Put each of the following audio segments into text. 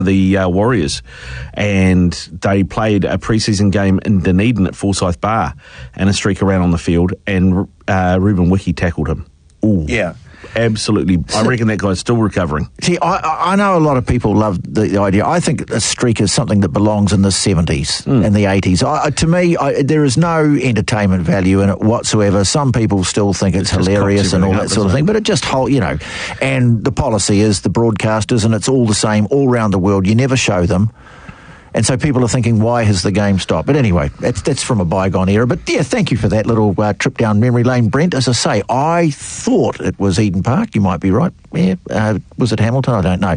the Warriors, and they played a pre-season game in Dunedin at Forsyth Bar, and a streak around on the field, and Ruben Wiki tackled him. Ooh. Yeah. Absolutely. I reckon that guy's still recovering. See, I know a lot of people love the idea. I think a streak is something that belongs in the 70s and the 80s. To me, there is no entertainment value in it whatsoever. Some people still think it's hilarious and all that sort of thing, but it just, and the policy is the broadcasters, and it's all the same all around the world. You never show them. And so people are thinking, why has the game stopped? But anyway, that's from a bygone era. But yeah, thank you for that little trip down memory lane, Brent. As I say, I thought it was Eden Park. You might be right. Yeah, was it Hamilton? I don't know.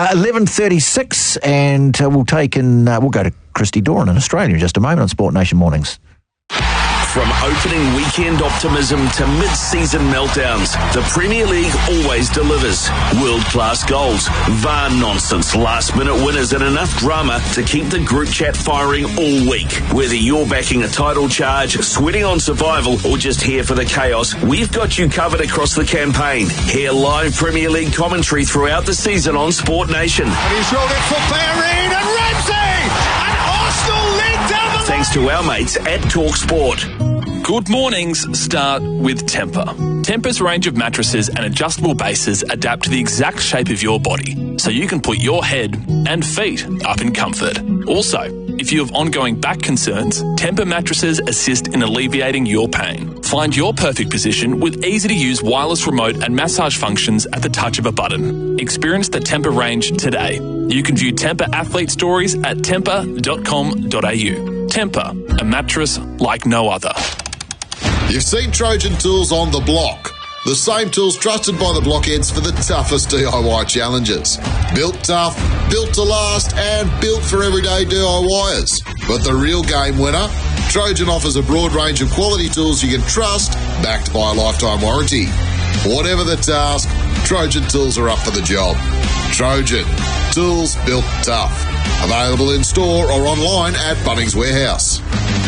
11:36, and we'll go to Christy Doran in Australia in just a moment on Sport Nation Mornings. From opening weekend optimism to mid-season meltdowns, the Premier League always delivers. World-class goals, VAR nonsense, last-minute winners, and enough drama to keep the group chat firing all week. Whether you're backing a title charge, sweating on survival, or just here for the chaos, we've got you covered across the campaign. Hear live Premier League commentary throughout the season on Sport Nation. And he's rolled it for Bellerin and Ramsey! And Arsenal lead down the Thanks to our mates at TalkSport. Good mornings start with Tempur. Tempur's range of mattresses and adjustable bases adapt to the exact shape of your body, so you can put your head and feet up in comfort. Also, if you have ongoing back concerns, Tempur mattresses assist in alleviating your pain. Find your perfect position with easy-to-use wireless remote and massage functions at the touch of a button. Experience the Tempur range today. You can view Tempur athlete stories at tempur.com.au. Tempur, a mattress like no other. You've seen Trojan Tools on the block. The same tools trusted by the blockheads for the toughest DIY challenges. Built tough, built to last, and built for everyday DIYers. But the real game winner? Trojan offers a broad range of quality tools you can trust, backed by a lifetime warranty. Whatever the task, Trojan Tools are up for the job. Trojan, tools built tough. Available in store or online at Bunnings Warehouse.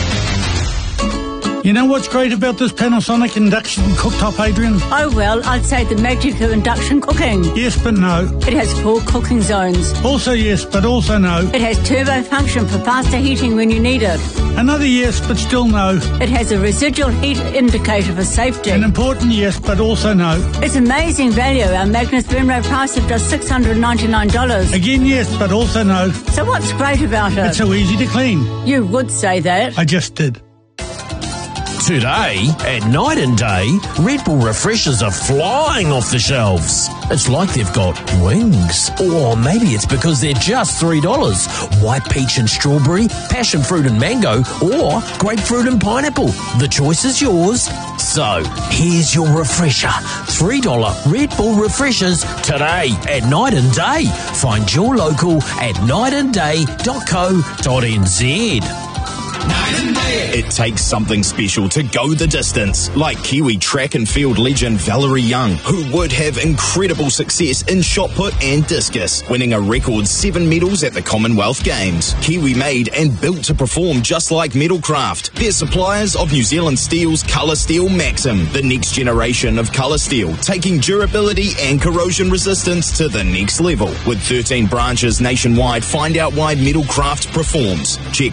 You know what's great about this Panasonic induction cooktop, Adrian? Oh, well, I'd say the magic of induction cooking. Yes, but no. It has 4 cooking zones. Also yes, but also no. It has turbo function for faster heating when you need it. Another yes, but still no. It has a residual heat indicator for safety. An important yes, but also no. It's amazing value. Our Magnus Benro price of just $699. Again yes, but also no. So what's great about it? It's so easy to clean. You would say that. I just did. Today, at Night and Day, Red Bull refreshers are flying off the shelves. It's like they've got wings. Or maybe it's because they're just $3. White peach and strawberry, passion fruit and mango, or grapefruit and pineapple. The choice is yours. So, here's your refresher. $3 Red Bull refreshers today at Night and Day. Find your local at nightandday.co.nz. It takes something special to go the distance, like Kiwi track and field legend Valerie Young, who would have incredible success in shot put and discus, winning a record 7 medals at the Commonwealth Games. Kiwi made and built to perform just like Metalcraft. They're suppliers of New Zealand Steel's Colour Steel Maxim, the next generation of colour steel, taking durability and corrosion resistance to the next level. With 13 branches nationwide, find out why Metalcraft performs. Check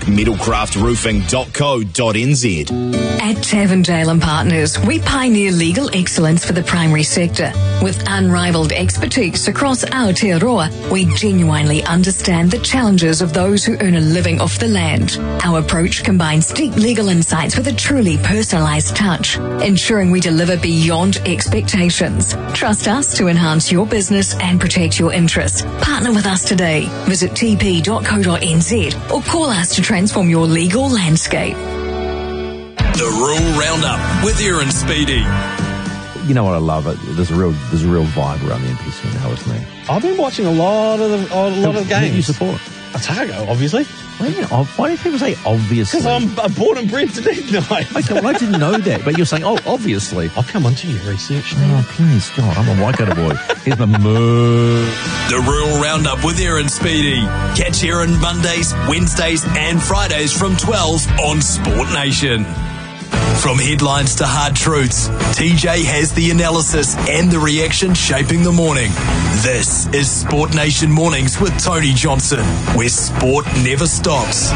metalcraftroofing.co.nz. At Tavendale and Partners, we pioneer legal excellence for the primary sector. With unrivaled expertise across Aotearoa, we genuinely understand the challenges of those who earn a living off the land. Our approach combines deep legal insights with a truly personalised touch, ensuring we deliver beyond expectations. Trust us to enhance your business and protect your interests. Partner with us today. Visit tp.co.nz or call us to transform your legal landscape. The Rural Roundup with Aaron Speedy. You know what I love? There's a real vibe around the NPC now, isn't there? I've been watching a lot of games. Who do you support? Otago, obviously. Why do people say obviously? Because I'm born and bred to Dunedin. Okay, well, I didn't know that, but you're saying, obviously. I'll come onto your research now. Oh, please, God, I'm a Waikato boy. Here's my moo. The Rural Roundup with Aaron Speedy. Catch Aaron Mondays, Wednesdays and Fridays from 12 on Sport Nation. From headlines to hard truths, TJ has the analysis and the reaction shaping the morning. This is Sport Nation Mornings with Tony Johnson, where sport never stops.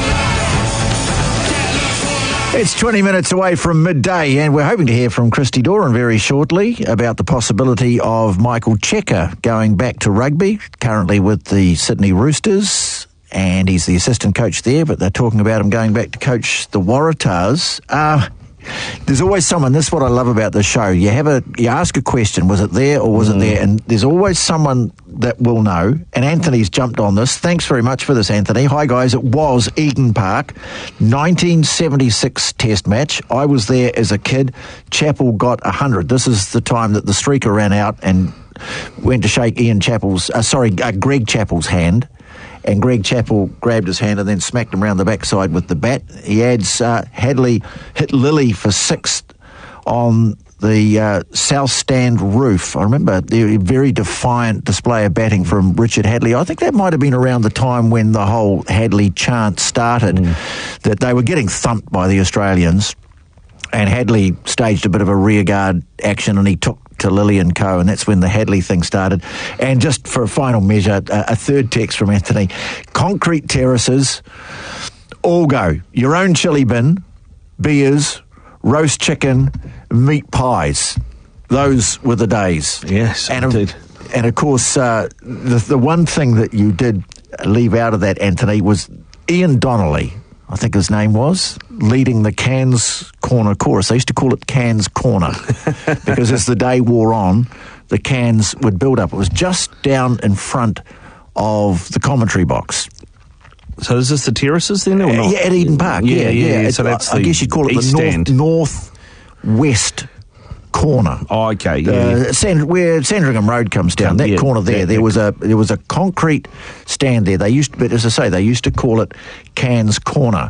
It's 20 minutes away from midday, and we're hoping to hear from Christy Doran very shortly about the possibility of Michael Cheika going back to rugby, currently with the Sydney Roosters, and he's the assistant coach there, but they're talking about him going back to coach the Waratahs. There's always someone, this is what I love about this show, you ask a question, was it there or was it there, and there's always someone that will know, and Anthony's jumped on this. Thanks very much for this, Anthony. Hi guys, it was Eden Park, 1976 test match. I was there as a kid. Chappell got 100. This is the time that the streaker ran out and went to shake Greg Chappell's hand. And Greg Chappell grabbed his hand and then smacked him around the backside with the bat. He adds Hadley hit Lily for sixth on the south stand roof. I remember the very defiant display of batting from Richard Hadley. I think that might have been around the time when the whole Hadley chant started, that they were getting thumped by the Australians. And Hadley staged a bit of a rearguard action and he took to Lily and Co, and that's when the Hadley thing started. And just for a final measure, a third text from Anthony. Concrete terraces, all go. Your own chili bin, beers, roast chicken, meat pies. Those were the days. Yes, indeed. And of course, the one thing that you did leave out of that, Anthony, was Ian Donnelly, I think his name was, leading the Cairns Corner chorus. They used to call it Cairns Corner because as the day wore on, the Cairns would build up. It was just down in front of the commentary box. So is this the terraces then or not? Yeah, at Eden Park. Yeah. So that's I guess you'd call it the northwest corner. Oh, okay. Where Sandringham Road comes down, that corner there, there was a concrete stand there. They used to call it Cairns Corner.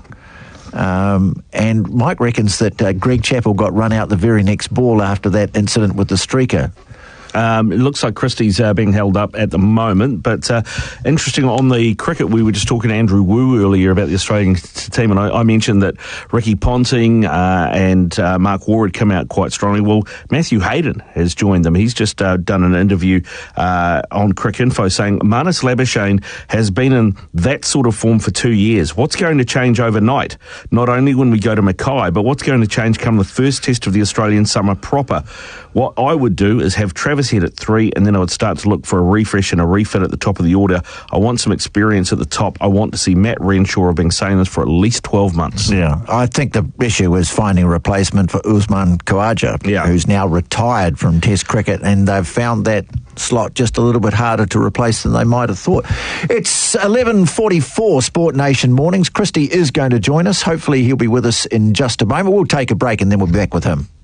And Mike reckons that Greg Chappell got run out the very next ball after that incident with the streaker. It looks like Christie's being held up at the moment, but interesting on the cricket, we were just talking to Andrew Wu earlier about the Australian team, and I mentioned that Ricky Ponting and Mark Waugh had come out quite strongly. Well, Matthew Hayden has joined them. He's just done an interview on Cricinfo saying Marnus Labuschagne has been in that sort of form for 2 years. What's going to change overnight? Not only when we go to Mackay, but what's going to change come the first test of the Australian summer proper? What I would do is have Travis Head at 3, and then I would start to look for a refresh and a refit at the top of the order. I want some experience at the top. I want to see Matt Renshaw. I've been saying this for at least 12 months. Yeah, I think the issue is finding a replacement for Usman Khawaja, who's now retired from Test cricket, and they've found that slot just a little bit harder to replace than they might have thought. It's 11:44 Sport Nation Mornings. Christy is going to join us. Hopefully he'll be with us in just a moment. We'll take a break and then we'll be back with him.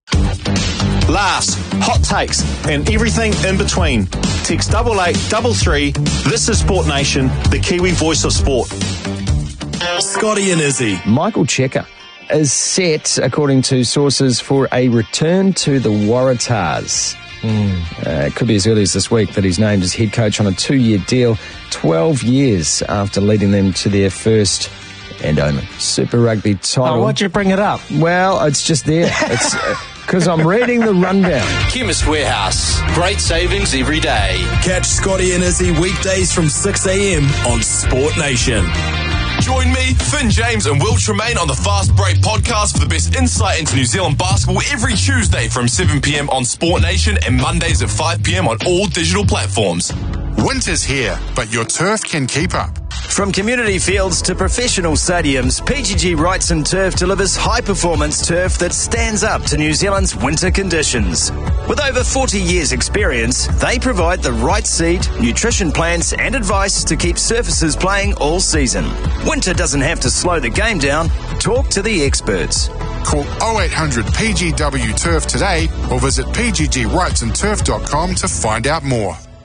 Laughs, hot takes, and everything in between. Text 8833. This is Sport Nation, the Kiwi voice of sport. Scotty and Izzy. Michael Cheika is set, according to sources, for a return to the Waratahs. It could be as early as this week that he's named as head coach on a 2-year deal, 12 years after leading them to their first and only Super Rugby title. Oh, why'd you bring it up? Well, it's just there. It's because I'm reading the rundown. Chemist Warehouse. Great savings every day. Catch Scotty and Izzy weekdays from 6 a.m. on Sport Nation. Join me, Finn James and Will Tremaine on the Fast Break podcast for the best insight into New Zealand basketball every Tuesday from 7 p.m. on Sport Nation and Mondays at 5 p.m. on all digital platforms. Winter's here, but your turf can keep up. From community fields to professional stadiums, PGG Wrightson Turf delivers high-performance turf that stands up to New Zealand's winter conditions. With over 40 years' experience, they provide the right seed, nutrition plans and advice to keep surfaces playing all season. Winter doesn't have to slow the game down. Talk to the experts. Call 0800 PGW Turf today or visit pggwrightsonturf.com to find out more.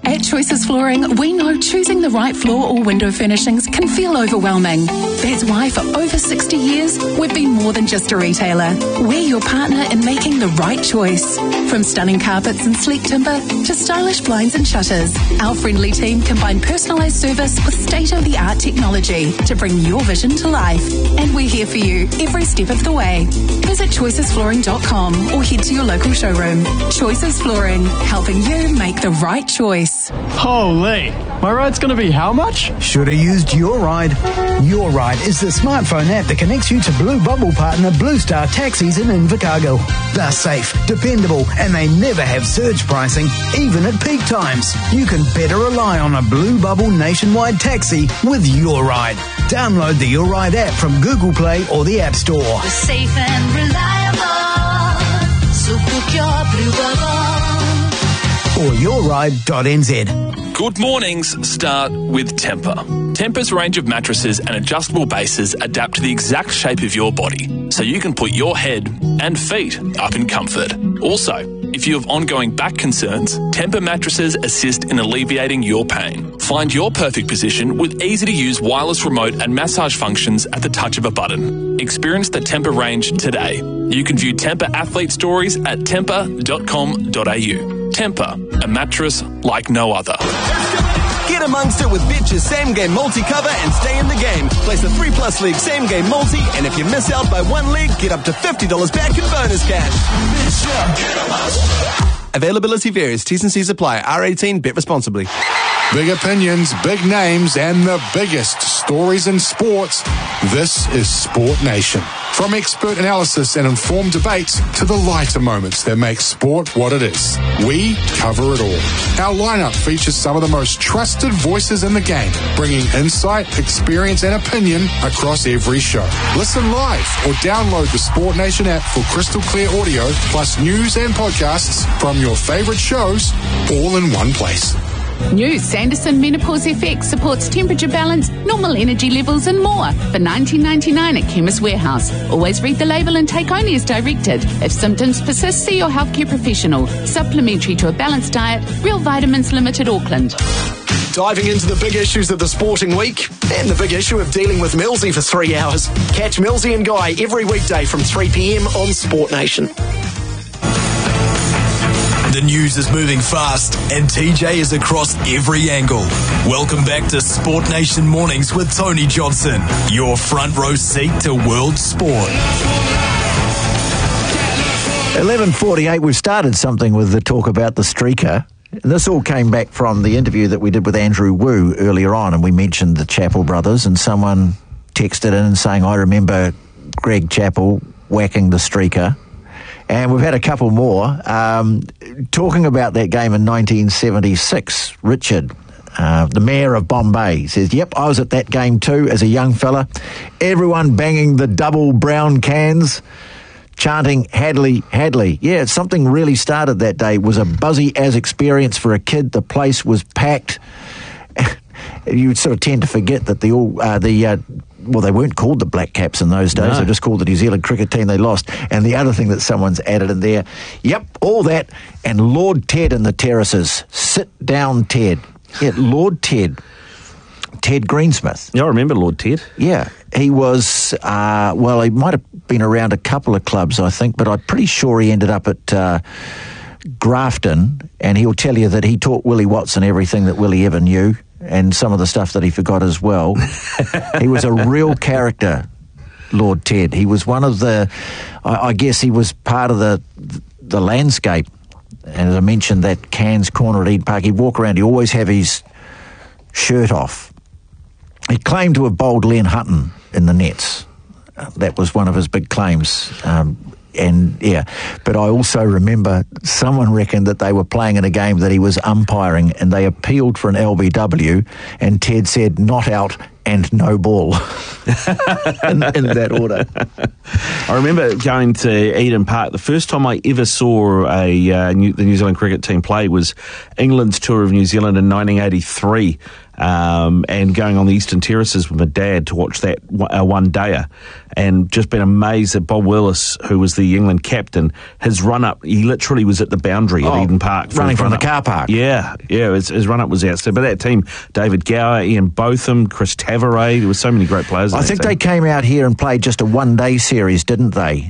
At Choices Flooring, we know choosing the right floor or window furnishings can feel overwhelming. That's why for over 60 years, we've been more than just a retailer. We're your partner in making the right choice. From stunning carpets and sleek timber to stylish blinds and shutters, our friendly team combine personalised service with state-of-the-art technology to bring your vision to life. And we're here for you every step of the way. Visit choicesflooring.com or head to your local showroom. Choices Flooring, helping you make the right choice. Holy, my ride's going to be how much? Should have used Your Ride. Your Ride is the smartphone app that connects you to Blue Bubble partner Blue Star Taxis in Invercargill. They're safe, dependable, and they never have surge pricing, even at peak times. You can better rely on a Blue Bubble nationwide taxi with Your Ride. Download the Your Ride app from Google Play or the App Store. We're safe and reliable, so book your Blue Bubble. Or yourride.nz. Good mornings start with Temper. Temper's range of mattresses and adjustable bases adapt to the exact shape of your body, so you can put your head and feet up in comfort. Also, if you have ongoing back concerns, Temper mattresses assist in alleviating your pain. Find your perfect position with easy-to-use wireless remote and massage functions at the touch of a button. Experience the Temper range today. You can view Temper athlete stories at temper.com.au. Temper, a mattress like no other. Get amongst it with Betcha's Same Game Multi cover and stay in the game. Place a 3+ league Same Game Multi, and if you miss out by one league, get up to $50 back in bonus cash. Availability varies. T's and C's apply. R18. Bet responsibly. Big opinions, big names, and the biggest stories in sports. This is Sport Nation. From expert analysis and informed debates to the lighter moments that make sport what it is, we cover it all. Our lineup features some of the most trusted voices in the game, bringing insight, experience, and opinion across every show. Listen live or download the Sport Nation app for crystal clear audio, plus news and podcasts from your favorite shows, all in one place. New Sanderson Menopause FX supports temperature balance, normal energy levels and more for $19.99 at Chemist Warehouse. Always read the label and take only as directed. If symptoms persist, see your healthcare professional. Supplementary to a balanced diet. Real Vitamins Limited, Auckland. Diving into the big issues of the sporting week and the big issue of dealing with Millsy for 3 hours. Catch Millsy and Guy every weekday from 3 p.m. on Sport Nation. The news is moving fast and TJ is across every angle. Welcome back to Sport Nation Mornings with Tony Johnson, your front row seat to world sport. 11:48, we've started something with the talk about the streaker. And this all came back from the interview that we did with Andrew Wu earlier on, and we mentioned the Chappell brothers, and someone texted in saying, I remember Greg Chappell whacking the streaker. And we've had a couple more. Talking about that game in 1976, Richard, the mayor of Bombay, says, yep, I was at that game too as a young fella. Everyone banging the double brown cans, chanting Hadley, Hadley. Yeah, something really started that day. It was a buzzy as experience for a kid. The place was packed. You would sort of tend to forget that well, they weren't called the Black Caps in those days. No. They just called the New Zealand cricket team. They lost. And the other thing that someone's added in there, yep, all that, and Lord Ted in the terraces. Sit down, Ted. Yeah, Lord Ted. Ted Greensmith. Yeah, I remember Lord Ted. Yeah. He was, he might have been around a couple of clubs, I think, but I'm pretty sure he ended up at Grafton, and he'll tell you that he taught Willie Watson everything that Willie ever knew, and some of the stuff that he forgot as well. He was a real character, Lord Ted. He was one of the, I guess he was part of the landscape. And as I mentioned, that Cairns corner at Eden Park, he'd walk around, he'd always have his shirt off. He claimed to have bowled Len Hutton in the nets. That was one of his big claims. But I also remember someone reckoned that they were playing in a game that he was umpiring, and they appealed for an LBW, and Ted said, not out and no ball. in that order. I remember going to Eden Park. The first time I ever saw the New Zealand cricket team play was England's tour of New Zealand in 1983. And going on the Eastern Terraces with my dad to watch that one-dayer, and just been amazed that Bob Willis, who was the England captain, his run-up, he literally was at the boundary at Eden Park. Running from the car park. Yeah, his run-up was outstanding. But that team, David Gower, Ian Botham, Chris Tavares, there were so many great players. I think they came out here and played just a one-day series, didn't they?